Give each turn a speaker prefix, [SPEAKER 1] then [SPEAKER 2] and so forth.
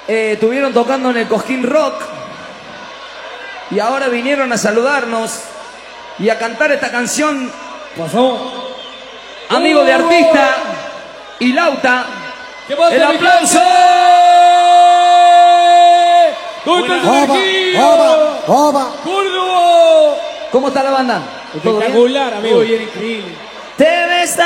[SPEAKER 1] estuvieron tocando en el Cosquín Rock y ahora vinieron a saludarnos y a cantar esta canción.
[SPEAKER 2] Pasó.
[SPEAKER 1] Amigo de artista y Lauta. ¡El aplauso!
[SPEAKER 2] ¡Córdoba!
[SPEAKER 1] ¿Cómo está la banda?
[SPEAKER 2] Espectacular, amigo. Muy bien, increíble.
[SPEAKER 1] Te ves